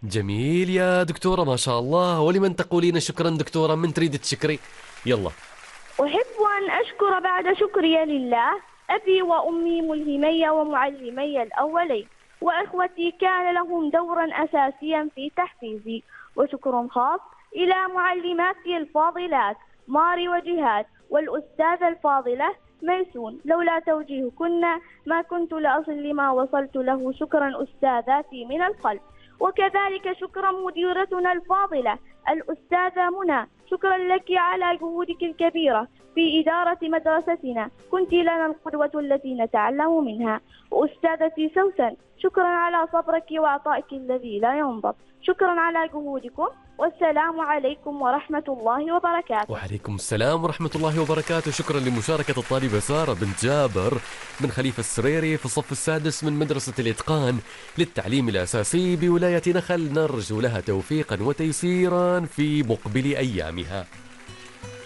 جميل يا دكتورة، ما شاء الله. ولمن تقولين شكرا دكتورة؟ من تريد تشكري؟ يلا. أحب أن أشكر بعد شكري لله أبي وأمي ملهمي ومعلمي الأولين، وإخوتي كان لهم دورا أساسيا في تحفيزي. وشكر خاص إلى معلماتي الفاضلات ماري وجهاد، والأستاذة الفاضلة ميسون، لولا توجيهكن ما كنت لأصل لما وصلت له. شكرا أستاذاتي من القلب. وكذلك شكرا مديرتنا الفاضلة الأستاذة منى، شكرا لك على جهودك الكبيرة في إدارة مدرستنا، كنت لنا القدوة التي نتعلم منها. وأستاذتي سوسن، شكرا على صبرك وعطائك الذي لا ينضب. شكرا على جهودكم، والسلام عليكم ورحمة الله وبركاته. وعليكم السلام ورحمة الله وبركاته. شكرا لمشاركة الطالبة سارة بنت جابر بن خليفة السريري في الصف السادس من مدرسة الإتقان للتعليم الأساسي بولاية نخل. نرجو لها توفيقا وتيسيرا في مقبل أيامها.